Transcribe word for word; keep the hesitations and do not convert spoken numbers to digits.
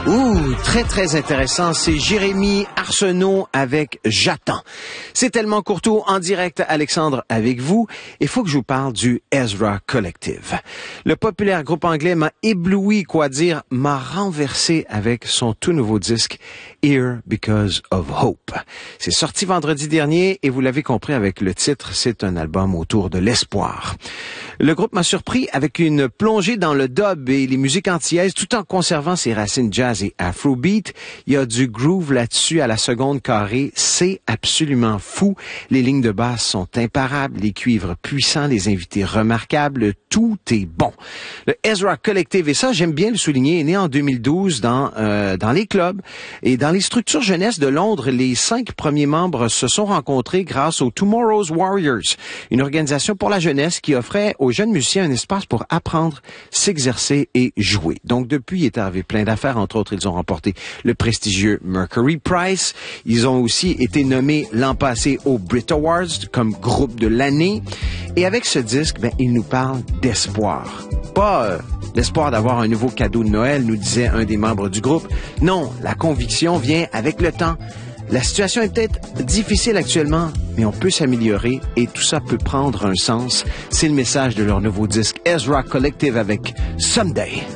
Ouh, très très intéressant, c'est Jérémy Arsenault avec J'attends. C'est tellement Courtois en direct, Alexandre, avec vous. Il faut que je vous parle du Ezra Collective. Le populaire groupe anglais m'a ébloui, quoi dire, m'a renversé avec son tout nouveau disque Here Because of Hope. C'est sorti vendredi dernier et vous l'avez compris avec le titre, c'est un album autour de l'espoir. Le groupe m'a surpris avec une plongée dans le dub et les musiques antillaises tout en conservant ses racines jazz et afrobeat. Il y a du groove là-dessus à la seconde carrée. C'est absolument fou. Les lignes de basse sont imparables, les cuivres puissants, les invités remarquables. Tout est bon. Le Ezra Collective, et ça, j'aime bien le souligner, est né en deux mille douze dans, euh, dans les clubs et dans les structures jeunesse de Londres. Les cinq premiers membres se sont rencontrés grâce aux Tomorrow's Warriors, une organisation pour la jeunesse qui offrait aux jeunes musiciens un espace pour apprendre, s'exercer et jouer. Donc, depuis, il est arrivé plein d'affaires. Entre autres, ils ont remporté le prestigieux Mercury Prize. Ils ont aussi été nommés l'an passé aux Brit Awards comme groupe de l'année. Et avec ce disque, ben, ils nous parlent d'espoir. Pas euh, l'espoir d'avoir un nouveau cadeau de Noël, nous disait un des membres du groupe. Non, la conviction vient avec le temps. La situation est peut-être difficile actuellement, mais on peut s'améliorer et tout ça peut prendre un sens. C'est le message de leur nouveau disque Ezra Collective avec Someday.